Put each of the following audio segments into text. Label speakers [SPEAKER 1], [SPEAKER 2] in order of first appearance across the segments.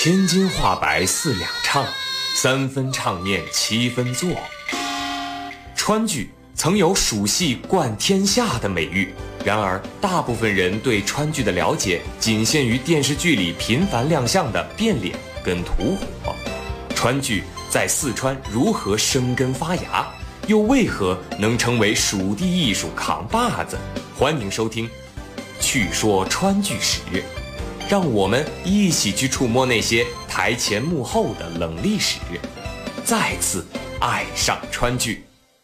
[SPEAKER 1] 千金画白4两唱，3分唱念7分作。川剧曾有蜀戏冠天下的美誉，然而大部分人对川剧的了解仅限于电视剧里频繁亮相的变脸跟吐火。川剧在四川如何生根发芽，又为何能成为蜀地艺术扛把子？欢迎收听趣说川剧史，让我们一起去触摸那些台前幕后的冷历史，再次爱上川剧。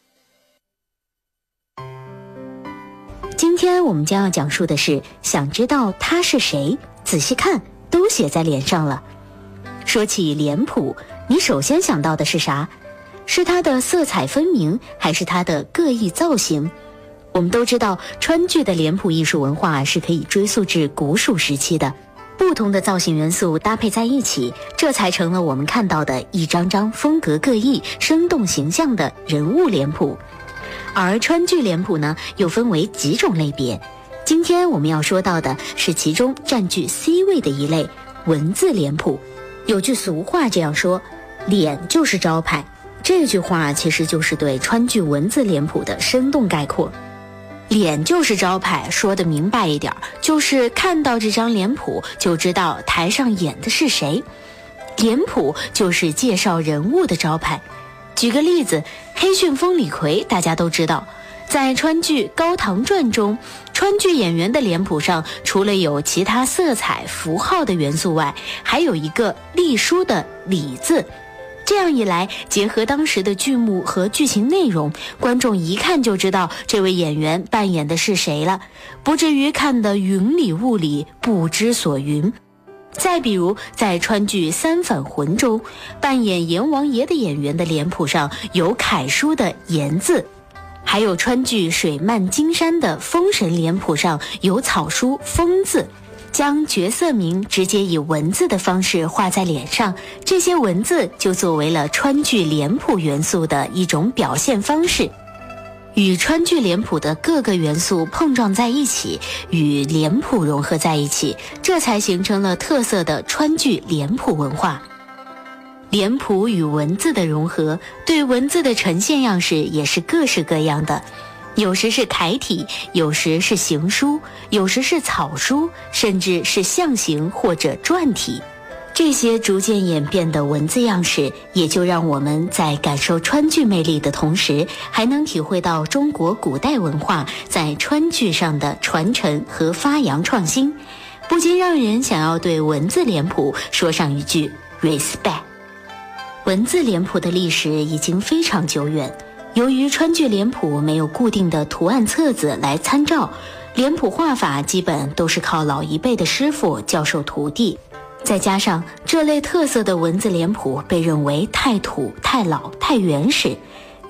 [SPEAKER 2] 今天我们将要讲述的是，想知道他是谁？仔细看，都写在脸上了。说起脸谱，你首先想到的是啥？是它的色彩分明，还是它的各异造型？我们都知道，川剧的脸谱艺术文化是可以追溯至古蜀时期的，不同的造型元素搭配在一起，这才成了我们看到的一张张风格各异、生动形象的人物脸谱。而川剧脸谱呢，又分为几种类别。今天我们要说到的是其中占据 C 位的一类——文字脸谱。有句俗话这样说：“脸就是招牌。”这句话其实就是对川剧文字脸谱的生动概括。脸就是招牌，说得明白一点，就是看到这张脸谱就知道台上演的是谁。脸谱就是介绍人物的招牌。举个例子，黑旋风李逵大家都知道，在川剧《高唐传》中，川剧演员的脸谱上除了有其他色彩符号的元素外，还有一个隶书的李字。这样一来，结合当时的剧目和剧情内容，观众一看就知道这位演员扮演的是谁了，不至于看得云里雾里，不知所云。再比如，在川剧《三反魂》中，扮演阎王爷的演员的脸谱上有楷书的阎字，还有川剧《水漫金山》的封神脸谱上有草书封字。将角色名直接以文字的方式画在脸上，这些文字就作为了川剧脸谱元素的一种表现方式，与川剧脸谱的各个元素碰撞在一起，与脸谱融合在一起，这才形成了特色的川剧脸谱文化。脸谱与文字的融合，对文字的呈现样式也是各式各样的，有时是楷体，有时是行书，有时是草书，甚至是象形或者篆体。这些逐渐演变的文字样式，也就让我们在感受川剧魅力的同时，还能体会到中国古代文化在川剧上的传承和发扬创新，不禁让人想要对文字脸谱说上一句 respect。 文字脸谱的历史已经非常久远，由于川剧脸谱没有固定的图案册子来参照，脸谱画法基本都是靠老一辈的师傅教授徒弟，再加上这类特色的文字脸谱被认为太土、太老、太原始，